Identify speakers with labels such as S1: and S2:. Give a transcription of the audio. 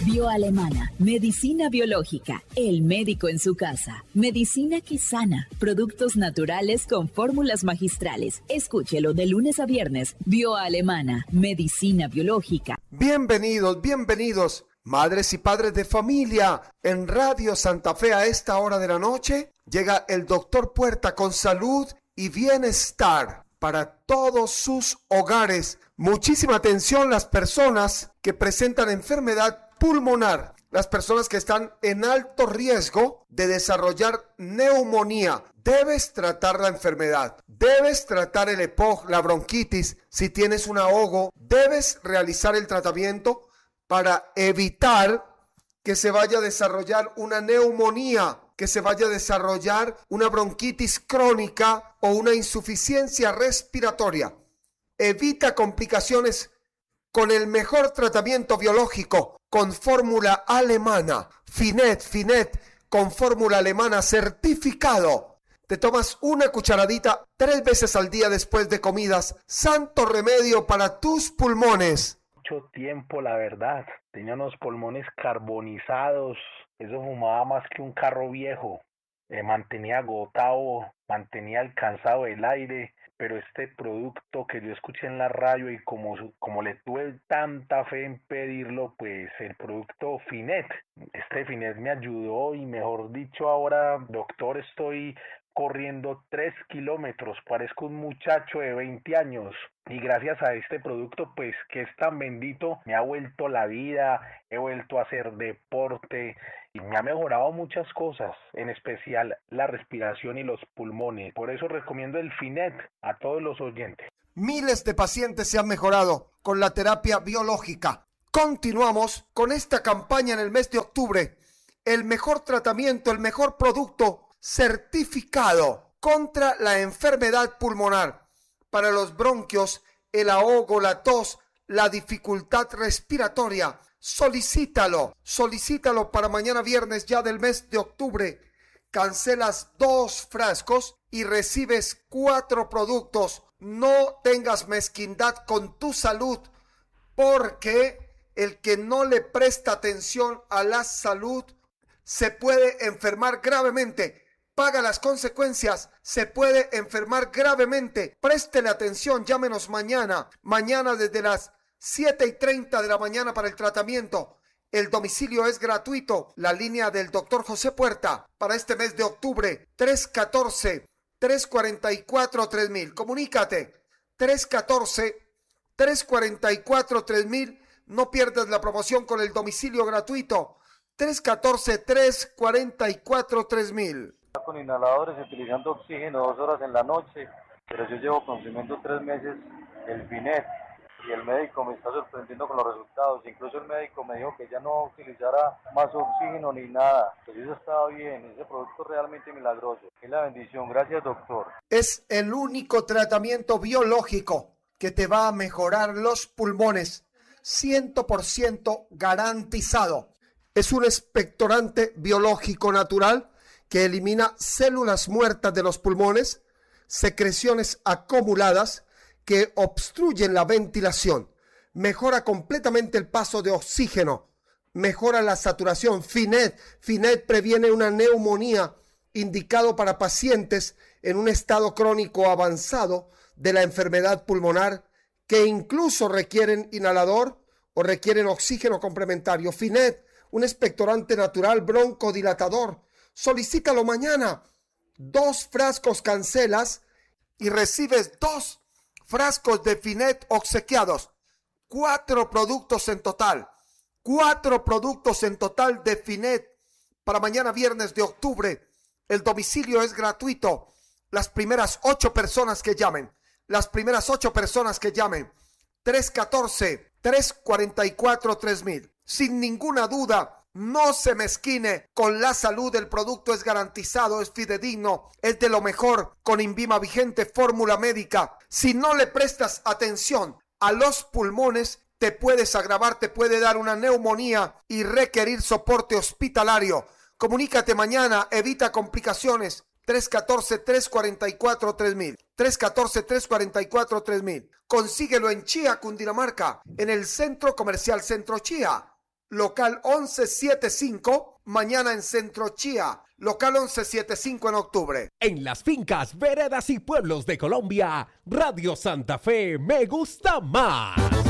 S1: Bioalemana, medicina biológica, el médico en su casa, medicina que sana, productos naturales con fórmulas magistrales. Escúchelo de lunes a viernes. Bioalemana, medicina biológica.
S2: Bienvenidos, madres y padres de familia. En Radio Santa Fe a esta hora de la noche llega el Doctor Puerta con salud y bienestar para todos sus hogares. Muchísima atención las personas que presentan enfermedad pulmonar, las personas que están en alto riesgo de desarrollar neumonía. Debes tratar la enfermedad, debes tratar el EPOC, la bronquitis. Si tienes un ahogo, debes realizar el tratamiento para evitar que se vaya a desarrollar una neumonía, que se vaya a desarrollar una bronquitis crónica o una insuficiencia respiratoria. Evita complicaciones con el mejor tratamiento biológico, con fórmula alemana, Finet, con fórmula alemana certificado. Te tomas una cucharadita 3 veces al día después de comidas. Santo remedio para tus pulmones.
S3: Mucho tiempo, la verdad. Tenía unos pulmones carbonizados. Eso fumaba más que un carro viejo. Mantenía agotado, mantenía alcanzado el aire. Pero este producto que yo escuché en la radio y como le tuve tanta fe en pedirlo, pues el producto Finet. Este Finet me ayudó y mejor dicho ahora, doctor, estoy corriendo 3 kilómetros, parezco un muchacho de 20 años y gracias a este producto pues que es tan bendito me ha vuelto la vida, he vuelto a hacer deporte y me ha mejorado muchas cosas, en especial la respiración y los pulmones. Por eso recomiendo el Finet a todos los oyentes.
S2: Miles de pacientes se han mejorado con la terapia biológica. Continuamos con esta campaña en el mes de octubre. El mejor tratamiento, el mejor producto certificado contra la enfermedad pulmonar, para los bronquios, el ahogo, la tos, la dificultad respiratoria. Solicítalo para mañana viernes ya del mes de octubre. Cancelas 2 frascos y recibes 4 productos. No tengas mezquindad con tu salud, porque el que no le presta atención a la salud se puede enfermar gravemente. Paga las consecuencias, se puede enfermar gravemente. Préstele atención, llámenos mañana desde las 7:30 de la mañana para el tratamiento. El domicilio es gratuito. La línea del doctor José Puerta para este mes de octubre, 314-344-3000. Comunícate, 314-344-3000. No pierdas la promoción con el domicilio gratuito, 314-344-3000.
S4: Con inhaladores, utilizando oxígeno 2 horas en la noche, pero yo llevo consumiendo 3 meses el Finet y el médico me está sorprendiendo con los resultados. Incluso el médico me dijo que ya no utilizara más oxígeno ni nada, pues eso estaba bien. Ese producto es realmente milagroso. Es la bendición. Gracias, doctor.
S2: Es el único tratamiento biológico que te va a mejorar los pulmones, 100% garantizado. Es un expectorante biológico natural que elimina células muertas de los pulmones, secreciones acumuladas que obstruyen la ventilación, mejora completamente el paso de oxígeno, mejora la saturación. Finet previene una neumonía, indicado para pacientes en un estado crónico avanzado de la enfermedad pulmonar que incluso requieren inhalador o requieren oxígeno complementario. Finet, un expectorante natural broncodilatador. Solicítalo mañana. 2 frascos cancelas y recibes 2 frascos de Finet obsequiados. 4 productos en total. 4 productos en total de Finet para mañana viernes de octubre. El domicilio es gratuito. Las primeras 8 personas que llamen. 314-344-3000. Sin ninguna duda. No se mezquine con la salud, el producto es garantizado, es fidedigno, es de lo mejor, con Invima Vigente, fórmula médica. Si no le prestas atención a los pulmones, te puedes agravar, te puede dar una neumonía y requerir soporte hospitalario. Comunícate mañana, evita complicaciones. 314-344-3000. 314-344-3000. Consíguelo en Chía, Cundinamarca, en el Centro Comercial Centro Chía. local 1175, mañana en Centro Chía, local 1175 en octubre.
S5: En las fincas, veredas y pueblos de Colombia, Radio Santa Fe me gusta más.